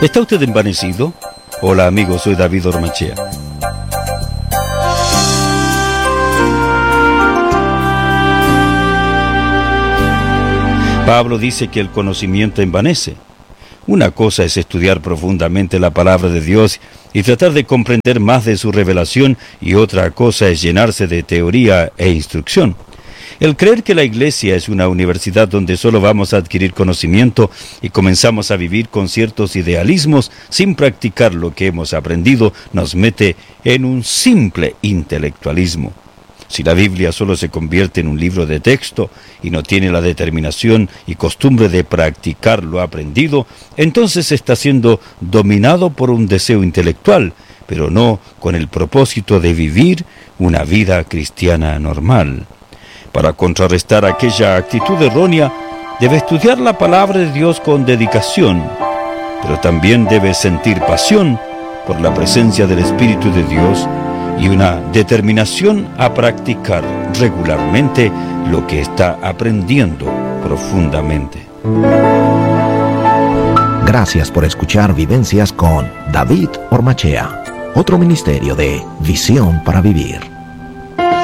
¿Está usted envanecido? Hola amigos, soy David Ormachea. Pablo dice que el conocimiento envanece. Una cosa es estudiar profundamente la palabra de Dios y tratar de comprender más de su revelación, y otra cosa es llenarse de teoría e instrucción. El creer que la iglesia es una universidad donde solo vamos a adquirir conocimiento y comenzamos a vivir con ciertos idealismos sin practicar lo que hemos aprendido nos mete en un simple intelectualismo. Si la Biblia solo se convierte en un libro de texto y no tiene la determinación y costumbre de practicar lo aprendido, entonces está siendo dominado por un deseo intelectual, pero no con el propósito de vivir una vida cristiana normal. Para contrarrestar aquella actitud errónea, debe estudiar la palabra de Dios con dedicación, pero también debe sentir pasión por la presencia del Espíritu de Dios y una determinación a practicar regularmente lo que está aprendiendo profundamente. Gracias por escuchar Vivencias con David Ormachea, otro ministerio de Visión para Vivir.